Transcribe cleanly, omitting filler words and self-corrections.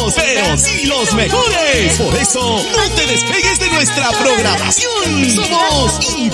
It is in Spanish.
únicos, pero sí los mejores. Por eso, no te despegues de nuestra programación. Somos